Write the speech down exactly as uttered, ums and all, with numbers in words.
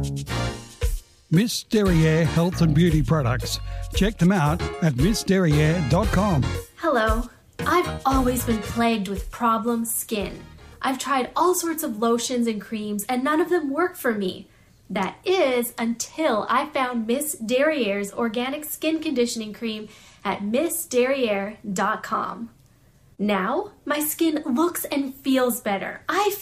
Miss Derriere Health and Beauty Products. Check them out at miss derriere dot com. Hello. I've always been plagued with problem skin. I've tried all sorts of lotions and creams and none of them work for me. That is until I found Miss Derriere's organic skin conditioning cream at miss derriere dot com. Now, my skin looks and feels better. I